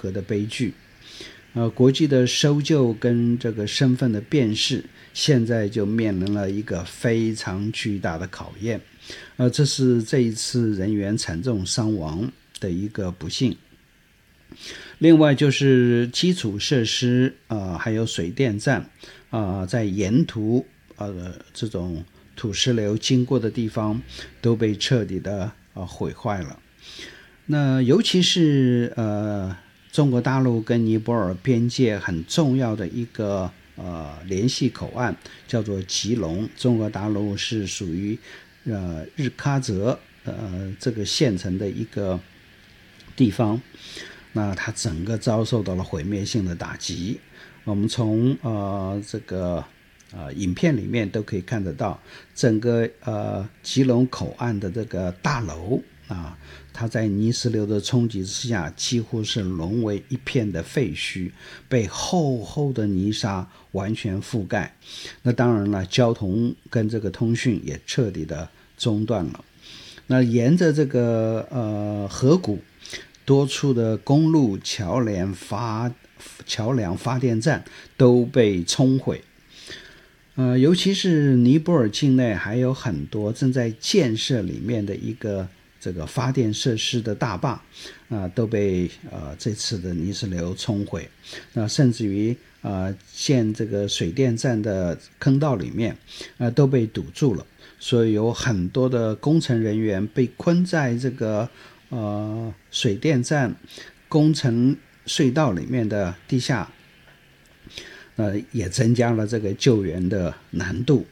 何的悲剧。国际的搜救跟这个身份的辨识，现在就面临了一个非常巨大的考验。这是这一次人员惨重伤亡的一个不幸。另外就是基础设施还有水电站在沿途这种土石流经过的地方都被彻底的毁坏了。那尤其是中国大陆跟尼泊尔边界很重要的一个联系口岸叫做吉隆，中国大陆是属于日喀则这个县城的一个地方，那它整个遭受到了毁灭性的打击。我们从这个影片里面都可以看得到，整个吉隆口岸的这个大楼它在泥石流的冲击之下几乎是沦为一片的废墟，被厚厚的泥沙完全覆盖。那当然了，交通跟这个通讯也彻底的中断了。那沿着这个河谷，多处的公路、桥梁、发电站都被冲毁。尤其是尼泊尔境内还有很多正在建设里面的一个这个发电设施的大坝都被这次的泥石流冲毁。甚至于建这个水电站的坑道里面都被堵住了，所以有很多的工程人员被困在这个水电站工程隧道里面的地下，也增加了这个救援的难度。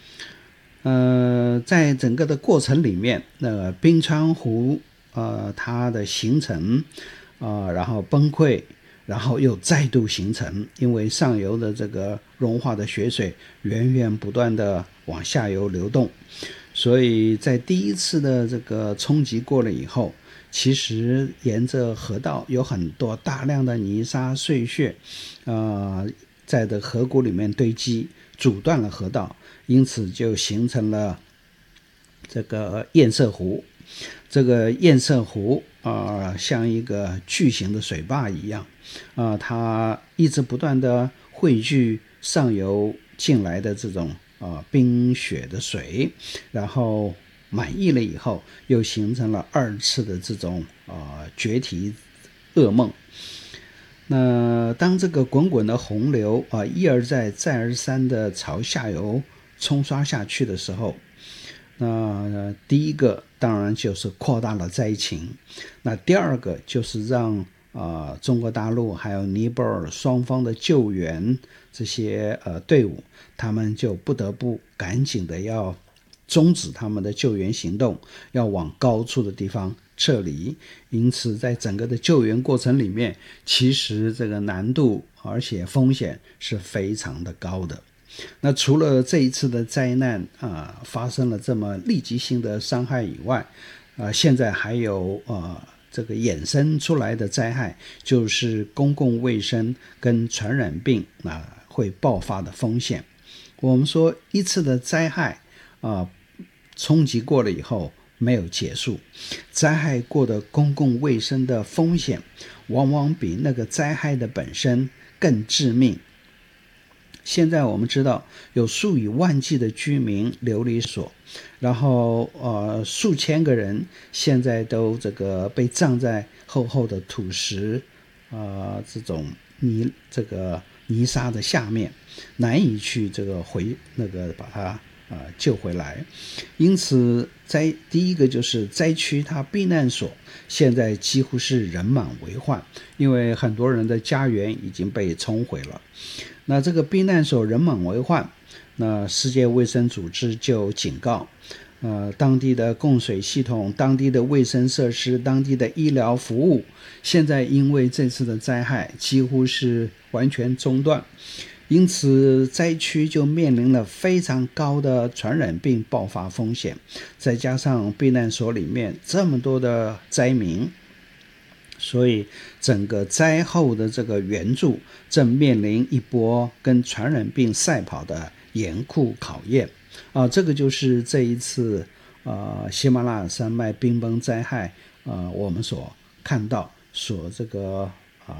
在整个的过程里面，冰川湖它的形成然后崩溃，然后又再度形成，因为上游的这个融化的雪水源源不断的往下游流动，所以在第一次的这个冲击过了以后，其实沿着河道有很多大量的泥沙碎屑在的河谷里面堆积，阻断了河道，因此就形成了这个堰塞湖。这个堰塞湖像一个巨型的水坝一样它一直不断的汇聚上游进来的这种冰雪的水，然后满溢了以后，又形成了二次的这种决堤噩梦。那当这个滚滚的洪流一而再再而三的朝下游冲刷下去的时候，那第一个当然就是扩大了灾情，那第二个就是让中国大陆还有尼泊尔双方的救援这些队伍，他们就不得不赶紧的要终止他们的救援行动，要往高处的地方撤离。因此在整个的救援过程里面，其实这个难度而且风险是非常的高的。那除了这一次的灾难发生了这么立即性的伤害以外，现在还有这个衍生出来的灾害，就是公共卫生跟传染病会爆发的风险。我们说一次的灾害冲击过了以后没有结束，灾害过的公共卫生的风险往往比那个灾害的本身更致命。现在我们知道有数以万计的居民流离所，然后数千个人现在都这个被葬在厚厚的土石这种泥沙的下面，难以去这个把它救回来。因此第一个就是灾区它避难所现在几乎是人满为患，因为很多人的家园已经被冲毁了。那这个避难所人满为患，那世界卫生组织就警告当地的供水系统、当地的卫生设施、当地的医疗服务，现在因为这次的灾害几乎是完全中断，因此灾区就面临了非常高的传染病爆发风险，再加上避难所里面这么多的灾民，所以整个灾后的这个援助正面临一波跟传染病赛跑的严酷考验这个就是这一次喜马拉雅山脉冰崩灾害我们所看到这个